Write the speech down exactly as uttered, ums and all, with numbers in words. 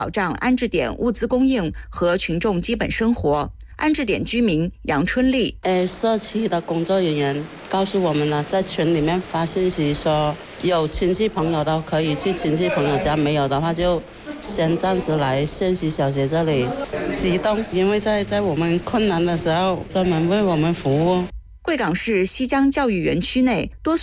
保障安置点物资供应和群众基本生活。安置点居民杨春丽， 呃，社区的工作人员告诉我们了，在群里面发信息说，有亲戚朋友的可以去亲戚朋友家，没有的话就先暂时来县西小学这里。激动，因为在在我们困难的时候专门为我们服务。 贵港市西江教育园区内多